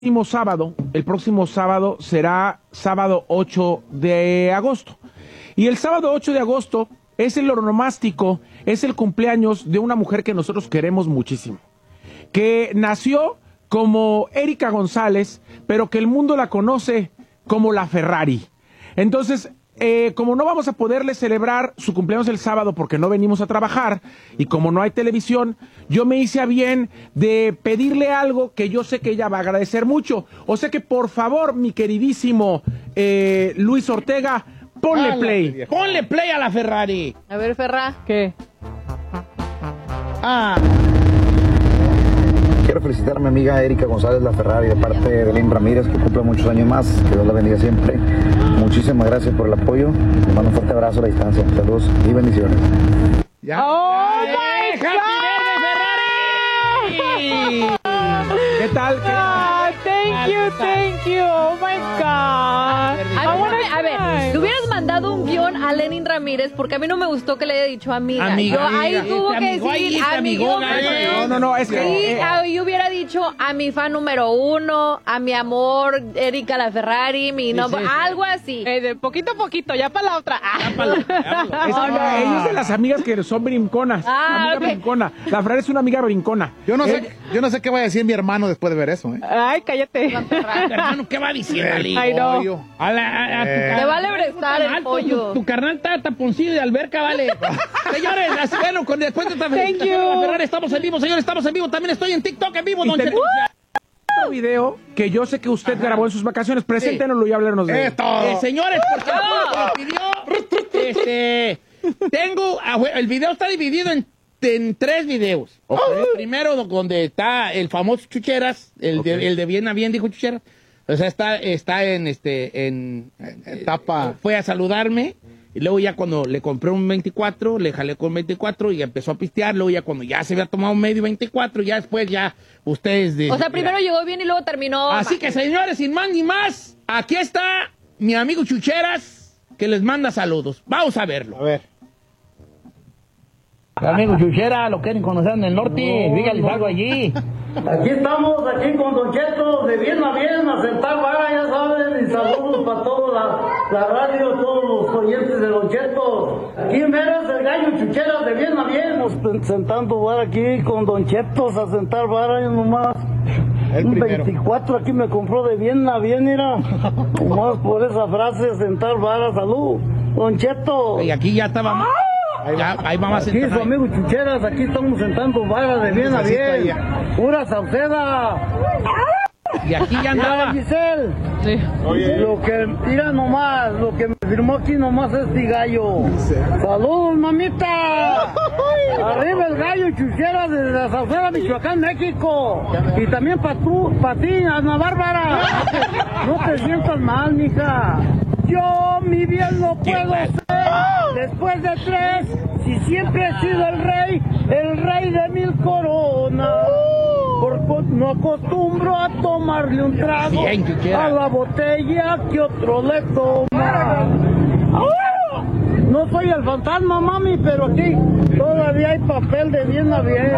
El próximo sábado será sábado 8 de agosto. Y el sábado 8 de agosto es el onomástico, es el cumpleaños de una mujer que nosotros queremos muchísimo. Que nació como Erika González, pero que el mundo la conoce como la Ferrari. Entonces, como no vamos a poderle celebrar su cumpleaños el sábado porque no venimos a trabajar y como no hay televisión, yo me hice a bien de pedirle algo que yo sé que ella va a agradecer mucho. O sea que por favor, mi queridísimo Luis Ortega, ponle play. Ponle play a la Ferrari. A ver, Ferra. ¿Qué? Quiero felicitar a mi amiga Erika González La Ferrari de parte de Belén Ramírez, que cumple muchos años más, que Dios la bendiga siempre. Muchísimas gracias por el apoyo. Le mando un fuerte abrazo a la distancia. Saludos y bendiciones. Ya. ¡Oh, my ¡Happy birthday, Ferrari! ¿Qué tal? Thank you. Oh my God. A ver, le hubieras mandado un guión a Lenin Ramírez porque a mí no me gustó que le haya dicho amiga. Amiga. Yo ahí tuvo que decir amigona. No, es que... yo hubiera dicho a mi fan número 1, a mi amor, Erika La Ferrari, mi nombre, algo así. De poquito a poquito, ya para la otra. Ella es de las amigas que son brinconas. Amiga brincona. La Ferrari es una amiga brincona. Yo no sé qué va a decir mi hermano después de ver eso, Ay, cállate. Hermano, ¿qué va a decir, Ali? Ay, no. Te vale prestar el pollo. Tu carnal está taponcillo de alberca, vale. Señores, bueno, después de esta Thank you. la Ferrari estamos en vivo, señores, estamos en vivo. También estoy en TikTok en vivo, Y don te- Cheto. Otro video que yo sé que usted grabó en sus vacaciones. Preséntenoslo y háblenos de él. Señores, porque lo pidió. Tengo, el video está dividido en 3 videos. Okay. Primero, donde está el famoso Chucheras, el de bien a bien, dijo Chucheras. O sea, está en etapa. Fue a saludarme. Y luego ya cuando le compré un 24, le jalé con 24 y empezó a pistear. Luego ya cuando ya se había tomado medio 24, ya después ya ustedes... O sea, primero llegó bien y luego terminó... Así que, señores, sin más ni más, aquí está mi amigo Chucheras, que les manda saludos. Vamos a verlo. A ver. Amigo Chuchera, lo quieren conocer en el norte, dígales algo allí. Aquí estamos, aquí con Don Cheto, de bien a sentar vara, ya saben, y saludos para toda la radio, todos los oyentes de Don Cheto. Aquí en veras el gallo Chucheras, de bien a bien. Estamos sentando vara aquí con Don Cheto, a sentar vara, yo nomás. Un 24 aquí me compró de bien a bien, mira. Nomás por esa frase, sentar vara, salud. Don Cheto. Y aquí ya estaba... ahí vamos a Aquí sentar. su amigo Chucheras, aquí estamos sentando vara de bien a bien. Pura Sauceda. Y aquí ya andaba. Giselle. Sí. Lo que, mira nomás, lo que me firmó aquí nomás es mi gallo. ¡Saludos, mamita! Arriba el gallo Chucheras desde la Sauceda, Michoacán, México. Y también para ti, Ana Bárbara. No te sientas mal, mija. Yo mi bien lo puedo ser. Después de 3, si siempre he sido el rey de 1000 coronas. No acostumbro a tomarle un trago a la botella que otro le toma. No soy el fantasma, mami, pero aquí todavía hay papel de bien a bien.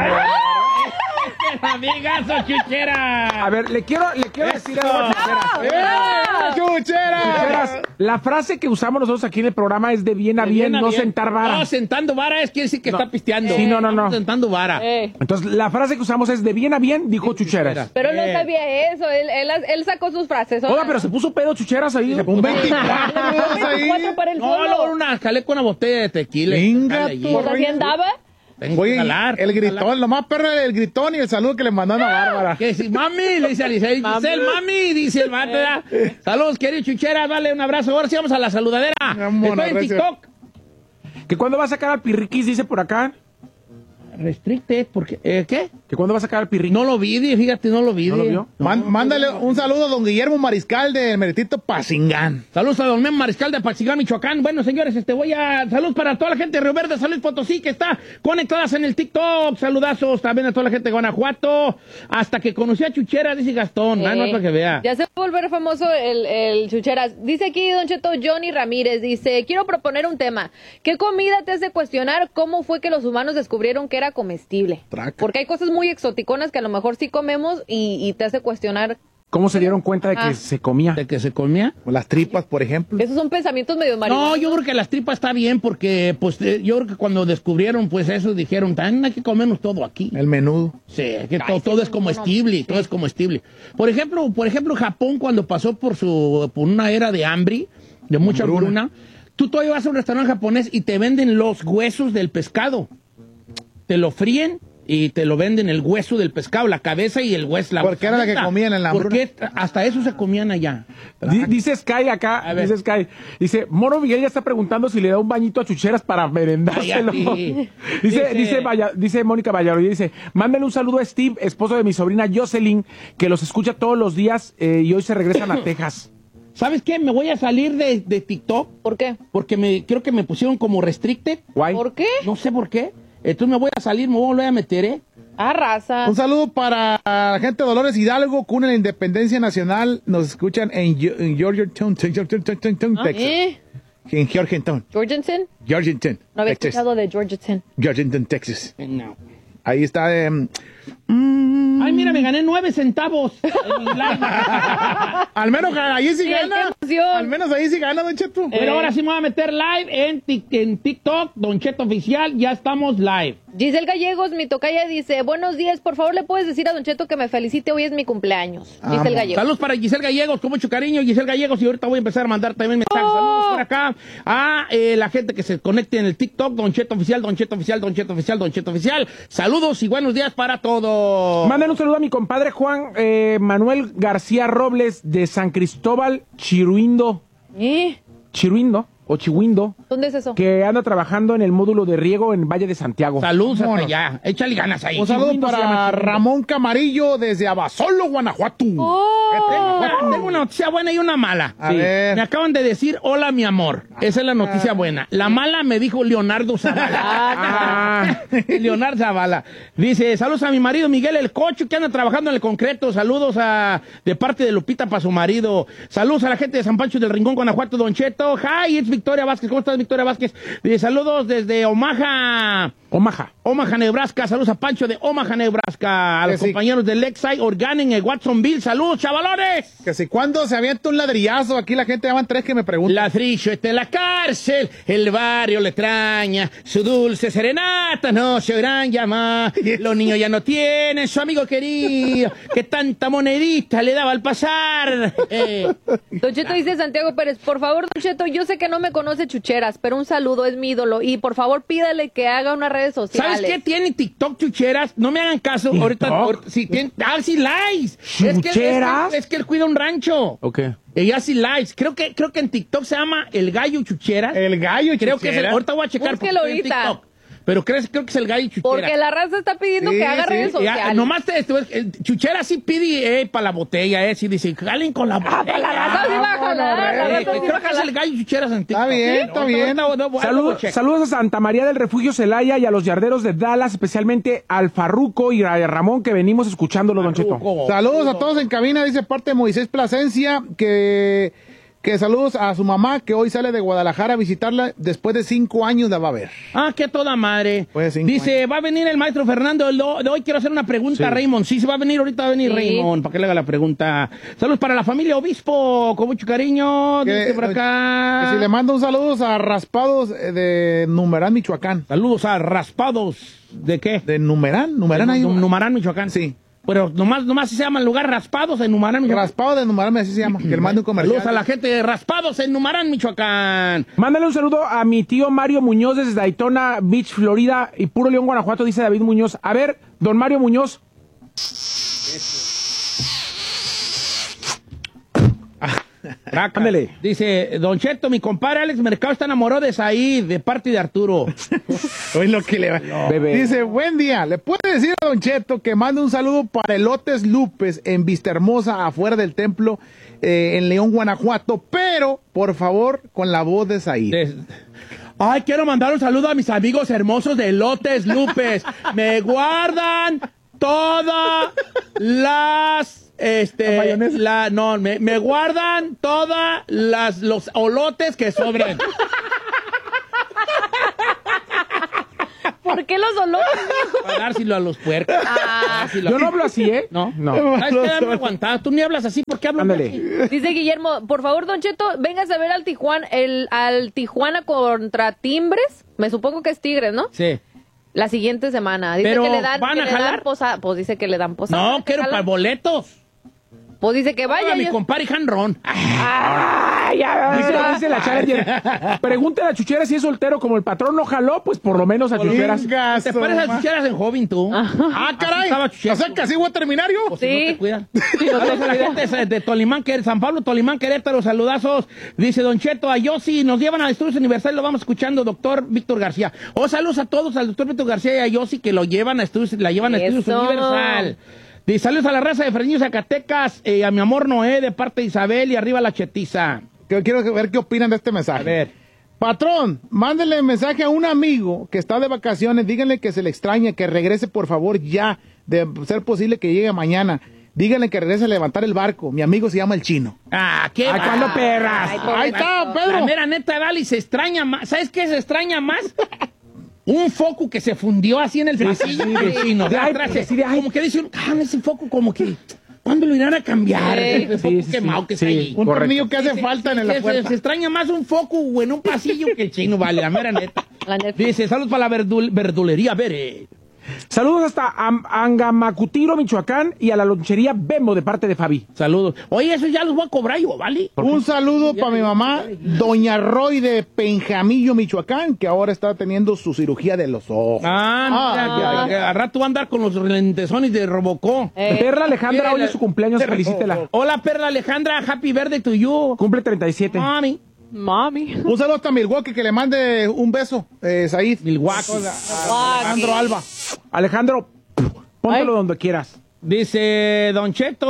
¡Amigazo, Chuchera! A ver, le quiero decir algo a Chucheras. La frase que usamos nosotros aquí en el programa es de bien a bien, no sentar vara. No, sentando vara quiere decir que está pisteando. Sí, no. Sentando vara. Entonces, la frase que usamos es de bien a bien, dijo Chucheras. Pero no sabía eso, él sacó sus frases. Oiga, pero se puso pedo Chucheras ahí. Un 24 para el No, luego jalé con una botella de tequila. Venga, ¿Pues así andaba? Oye, el gritón, lo más perro el gritón y el saludo que le mandaron a Bárbara. Que si mami, le dice a Giselle, mami, dice el vato. Saludos, querido Chuchera, dale un abrazo. Ahora sí vamos a la saludadera. Estoy en TikTok. ¿Que cuándo va a sacar al Pirriquis, dice por acá? Restricted, porque, ¿qué? ¿Que cuándo va a sacar al Pirriquis? No lo vi, fíjate, no lo vi. ¿No lo vio? Mándale un saludo a don Guillermo Mariscal de Meritito Pacingán. Saludos a don Memo Mariscal de Pacingán, Michoacán. Bueno, señores, saludos para toda la gente de Río Verde, San Luis Potosí, que está conectadas en el TikTok. Saludazos también a toda la gente de Guanajuato. Hasta que conocí a Chuchera, dice Gastón. No es para que vea. Ya se va a volver famoso el Chucheras. Dice aquí Don Cheto Johnny Ramírez, dice, quiero proponer un tema. ¿Qué comida te hace cuestionar cómo fue que los humanos descubrieron que era comestible? Traca. Porque hay cosas muy exoticonas que a lo mejor sí comemos y te hace cuestionar ¿Cómo se dieron cuenta de que se comía? ¿De que se comía? Las tripas, por ejemplo. Esos son pensamientos medio marihuanos. No, yo creo que las tripas está bien porque, pues, yo creo que cuando descubrieron, pues, eso dijeron, también hay que comernos todo aquí. El menudo. Sí, que todo es comestible, todo es comestible. Por ejemplo, Japón cuando pasó por una era de hambre, de mucha hambruna, tú todavía vas a un restaurante japonés y te venden los huesos del pescado. Te lo fríen y te lo venden el hueso del pescado, la cabeza y el hueso. Porque era la que comían en la hambruna. Porque hasta eso se comían allá. Dice Sky acá, dice, Moro Miguel ya está preguntando si le da un bañito a Chucheras para merendárselo. Dice Mónica Valladolid, dice, mándale un saludo a Steve, esposo de mi sobrina Jocelyn, que los escucha todos los días y hoy se regresan a Texas. ¿Sabes qué? Me voy a salir de TikTok. ¿Por qué? Porque creo que me pusieron como restricted. Guay. ¿Por qué? No sé por qué. Entonces me voy a salir, me voy a volver a meter, ¿eh? Raza. Un saludo para la gente de Dolores Hidalgo, cuna de la Independencia Nacional. Nos escuchan en Georgetown, Texas. En Georgetown. ¿Georgetown? Georgetown. No había Texas. escuchado de Georgetown. Georgetown, Texas. No. Ahí está. Ay, mira, me gané 9 centavos. Al menos ahí sí gana. ¡Qué emoción! Al menos ahí sí gana, Don Cheto. Pero ahora sí me voy a meter live en TikTok, Don Cheto Oficial, ya estamos live. Giselle Gallegos, mi tocaya, dice, buenos días, por favor, ¿le puedes decir a Don Cheto que me felicite? Hoy es mi cumpleaños. Giselle Gallegos. Saludos para Giselle Gallegos, con mucho cariño, Giselle Gallegos, y ahorita voy a empezar a mandar también mensajes. Saludos por acá a la gente que se conecte en el TikTok, Don Cheto Oficial, Don Cheto Oficial, Don Cheto Oficial, Don Cheto Oficial. Saludos y buenos días para todos. Manden un saludo a mi compadre Juan Manuel García Robles de San Cristóbal, Chiruindo. Chiruindo o Chihuindo. ¿Dónde es eso? Que anda trabajando en el módulo de riego en Valle de Santiago. Saludos hasta allá. Échale ganas ahí. Un saludo para Ramón Camarillo desde Abasolo, Guanajuato. Tengo una noticia buena y una mala. A ver. Me acaban de decir, hola, mi amor. Esa es la noticia buena. La mala me dijo Leonardo Zavala. Leonardo Zavala. Dice, saludos a mi marido Miguel El Cocho, que anda trabajando en el concreto. Saludos de parte de Lupita para su marido. Saludos a la gente de San Pancho del Rincón, Guanajuato, Don Cheto. Hi, it's Victoria Vázquez. ¿Cómo estás, Victoria Vázquez? Dice, saludos desde Omaha, Nebraska. Saludos a Pancho de Omaha, Nebraska. A los compañeros de Lexi Organic en Watsonville. Saludos, chavalones. Que si cuando se avienta un ladrillazo, aquí la gente llaman 3 que me preguntan. Ladrillo está en la cárcel, el barrio le extraña, su dulce serenata no se oirán llamar. Los niños ya no tienen su amigo querido, que tanta monedita le daba al pasar. Don Cheto dice Santiago Pérez, por favor, Don Cheto, yo sé que no me conoce Chucheras, pero un saludo, es mi ídolo, y por favor pídale que haga unas redes sociales. ¿Sabes qué tiene TikTok, Chucheras? No me hagan caso. Ahorita sí, sí, likes. ¿Chucheras? Es que él cuida un rancho. Ok. Ella sí likes. Creo que en TikTok se llama El Gallo Chucheras. El Gallo Creo que es el, ahorita voy a checar. Búsquelo porque estoy en ahorita. TikTok. Pero creo que es el Gallo Chucheras. Porque la raza está pidiendo que haga redes sociales. Nomás Chuchera sí pide para la botella, sí dice, jalen con la botella. La raza sí va a jalar. Creo que es el Gallo Chucheras en TikTok. Está bien. Saludos a Santa María del Refugio Celaya y a los yarderos de Dallas, especialmente al Farruco y a Ramón, que venimos escuchándolo, Don Cheto. Saludos a todos en cabina, dice parte de Moisés Plasencia, que saludos a su mamá, que hoy sale de Guadalajara a visitarla después de 5 años la va a ver. Ah, qué toda madre. Dice, va a venir el maestro Fernando de hoy. Quiero hacer una pregunta a Raymond. Sí, se va a venir, ahorita va a venir Raymond, para que le haga la pregunta. Saludos para la familia Obispo, con mucho cariño. Dice por acá. Que si le mando un saludo a Raspados de Numerán, Michoacán. Saludos a Raspados, ¿de qué? De Numerán, Numarán, Michoacán. Sí. Pero nomás se llama el lugar Raspados en Numarán, Michoacán. Raspados de Numarán, así se llama. Que le mande un comercial. Saludos a la gente de Raspados en Numarán, Michoacán. Mándale un saludo a mi tío Mario Muñoz desde Daytona Beach, Florida, y Puro León, Guanajuato, dice David Muñoz. A ver, don Mario Muñoz. Ándale. Dice, Don Cheto, mi compadre Alex Mercado está enamorado de Said, de parte de Arturo. Hoy lo que le va. Bebé. Dice, buen día. ¿Le puede decir a Don Cheto que mande un saludo para Elotes Lupes en Vista Hermosa, afuera del templo, en León, Guanajuato? Pero, por favor, con la voz de Said. Ay, quiero mandar un saludo a mis amigos hermosos de Elotes Lupes. Me guardan todas las... me guardan todas los olotes que sobren. ¿Por qué los olores? Para dárselo a los puercos. Yo no hablo así, ¿eh? No. No. ¿Sabes qué? Dame aguantada. Tú ni hablas así. ¿Por qué hablas Ándale. así? Dice Guillermo, por favor, Don Cheto, vengas a ver al Tijuana contra Timbres. Me supongo que es Tigres, ¿no? Sí. La siguiente semana. Dice Pero, que le dan, ¿van a jalar? posada. Pues dice que le dan posada. No, ¿Que quiero jalan? para boletos. Pues dice que vaya. Vaya, mi yo- compadre Hanron. Dice la Challenger. Pregúntale a Chuchera si es soltero, como el patrón no jaló, pues por lo menos a Chucheras. Venga, ¿Te pareces a Chucheras en joven, tú? caray. Estaba O Chucheras. sea, que así voy a terminar yo. Pues si Sí. no te cuidan. Saludos a la gente de Tolimán, San Pablo, Tolimán, Querétaro, saludazos. Dice Don Cheto, a Yossi, nos llevan a Estudios Universal, lo vamos escuchando, doctor Víctor García. Saludos a todos, al doctor Víctor García y a Yossi, que lo llevan a Estudios, la llevan a Estudios Eso. Universal. Dice, saludos a la raza de Fresnillo, Zacatecas, a mi amor Noé, de parte de Isabel, y arriba la chetiza. Quiero ver qué opinan de este mensaje. A ver. Patrón, mándele mensaje a un amigo que está de vacaciones, díganle que se le extraña, que regrese por favor ya, de ser posible que llegue mañana. Díganle que regrese a levantar el barco. Mi amigo se llama el Chino. ¿Qué? Ay, ¿cuándo perras? Ahí está, Pedro. La mera neta, Dali, se extraña más. ¿Sabes qué se extraña más? Un foco que se fundió así en el pasillo del Chino. De Ay, atrás, sí, de ay. como que dice, ese foco como que, ¿cuándo lo irán a cambiar? Sí. Ese foco Sí, quemado que está sí. ahí. Un Correcto. tornillo que hace falta en la puerta. Se extraña más un foco en un pasillo que el Chino, vale, la mera neta. La neta. Dice, saludos para la verdulería, Bere. Saludos hasta Angamacutiro, Michoacán, y a la lonchería Bembo de parte de Fabi. Saludos. Oye, eso ya los voy a cobrar yo, ¿vale? Un saludo para mi mamá, Doña Roy de Penjamillo, Michoacán, que ahora está teniendo su cirugía de los ojos. Mira, que al rato va a andar con los lentesones de Robocó. Perla Alejandra, hoy es su cumpleaños, felicítela. Hola, Perla Alejandra, happy birthday to you. Cumple 37. Mami. Mami. Un saludo hasta Milwaukee, que le mande un beso, Said. Milwaukee. Alejandro Alba. Alejandro, póntelo Ay. donde quieras. Dice Don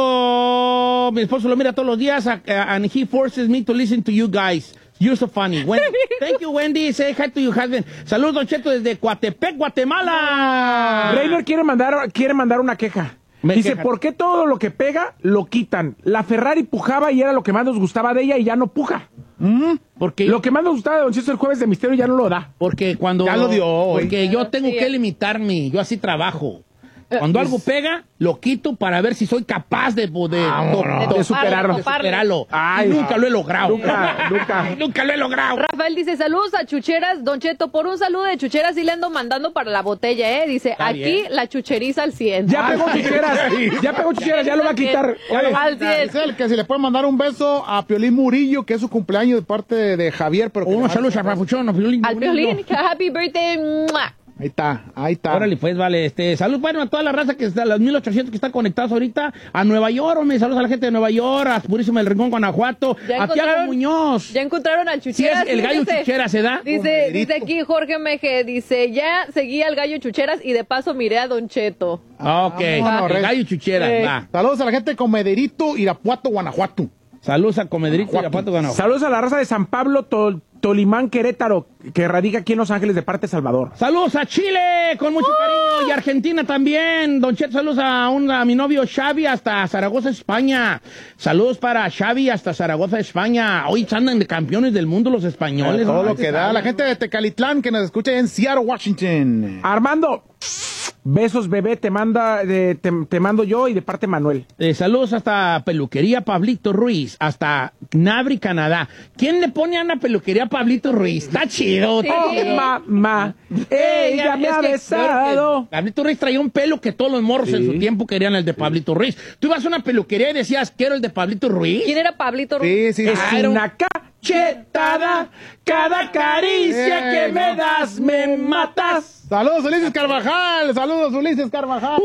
Cheto, mi esposo lo mira todos los días and he forces me to listen to you guys. You're so funny. Wendy. Thank you, Wendy. Say hi to your husband. Saludos, Don Cheto, desde Coatepec, Guatemala. Reiner quiere mandar una queja. Dice, Quéjate. ¿por qué todo lo que pega lo quitan? La Ferrari pujaba y era lo que más nos gustaba de ella y ya no puja. Porque Lo que más nos gustaba de Don Cheto el jueves de misterio ya no lo da. Porque cuando... Ya lo dio hoy. Porque yo tengo que limitarme. Yo así trabajo. Cuando algo pega, lo quito para ver si soy capaz de superarlo. superarlo. Ay, Y nunca lo he logrado. Nunca. Nunca lo he logrado. Rafael dice, saludos a Chucheras, Don Cheto, por un saludo de Chucheras, y le ando mandando para la botella, Dice, Está aquí bien. la chucheriza al 100. Ya pegó chucheras, ya lo va a quitar. Oye, Al 100. dice él que si le puede mandar un beso a Piolín Murillo, que es su cumpleaños de parte de Javier. Pero que Unos le- saludos a Rafuchón, a Piolín. Al Piolín, happy birthday. ¡mua! Ahí está. Órale, pues, vale. Salud, bueno, a toda la raza que está, a los 1800 que están conectados ahorita, a Nueva York, hombre, saludos a la gente de Nueva York, a Purísimo del Rincón, Guanajuato, Ya a Tiago encontraron- Muñoz. Ya encontraron al Sí, Chucheras. es el gallo fíjese. Chuchera, ¿se da? Dice aquí Jorge Meje, dice, ya seguí al gallo Chucheras y de paso miré a Don Cheto. Ok, vámonos, el Rey. gallo Chuchera, va. Saludos a la gente de Comederito, Irapuato, Guanajuato. Saludos a Comedrito y a Pato Guanajuato. Saludos a la raza de San Pablo, Tolimán, Querétaro, que radica aquí en Los Ángeles de parte de Salvador. Saludos a Chile, con mucho cariño, y Argentina también. Don Cheto, saludos a mi novio Xavi hasta Zaragoza, España. Saludos para Xavi hasta Zaragoza, España. Hoy andan de campeones del mundo los españoles. Todo ¿no? lo que da. La gente de Tecalitlán que nos escucha en Seattle, Washington. Armando, besos, bebé, te mando yo y de parte Manuel. Saludos hasta Peluquería Pablito Ruiz, hasta Nabri, Canadá. ¿Quién le pone a una peluquería Pablito Ruiz? Está chido. Sí. Oh, mamá, ella me ha besado. Pablito Ruiz traía un pelo que todos los morros en su tiempo querían el de Pablito Ruiz. Tú ibas a una peluquería y decías, quiero el de Pablito Ruiz. ¿Quién era Pablito Ruiz? Sí. Es una cachetada, cada caricia que me das me matas. Saludos, Ulises Carvajal. Saludos, Ulises Carvajal.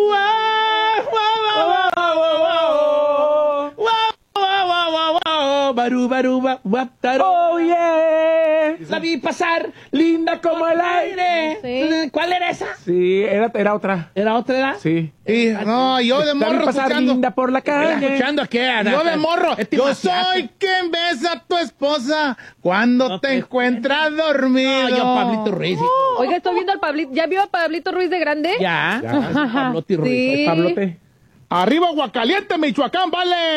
Oh yeah, La vi pasar linda como el aire. Sí. ¿Cuál era esa? Sí, era otra. ¿Era otra edad? Sí. Sí, no, yo de La vi morro pasar escuchando. linda por la calle. ¿Escuchando a qué? Yo de morro. Yo soy quien besa a tu esposa cuando No te te- encuentras dormido. No, yo Pablito Ruiz. hijo. Oiga, estoy viendo al Pablito. ¿Ya vio a Pablito Ruiz de grande? Ya. Pablotti Ruiz. Sí. Pablote. Arriba Aguacaliente, Michoacán,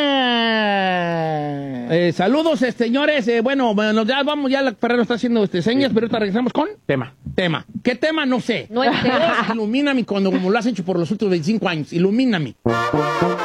vale. Saludos, señores. Bueno, ya vamos, ya la Ferrero está haciendo señas, pero ahorita regresamos con Tema. ¿Qué tema? No sé. No entendí. Ilumíname como lo has hecho por los últimos 25 años. Ilumíname.